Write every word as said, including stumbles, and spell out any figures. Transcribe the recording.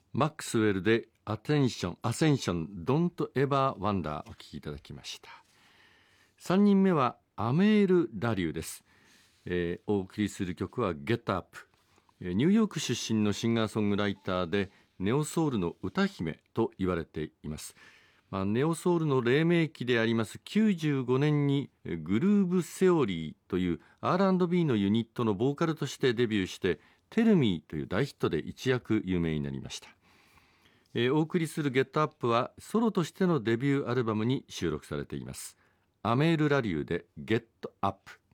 マックスウェルでアテンション、アセンション、Don't Ever Wonder お聴きいただきました。さんにんめはアメール・ラリューです。えー、お送りする曲は Get Up。ニューヨーク出身のシンガーソングライターでネオソウルの歌姫と言われています。まあ、ネオソウルの黎明期でありますきゅうじゅうごねんにグルーブセオリーという アールアンドビー のユニットのボーカルとしてデビューしてテルミーという大ヒットで一躍有名になりました。えー、お送りする Get Up はソロとしてのデビューアルバムに収録されています。アメール・ラリューで Get Up。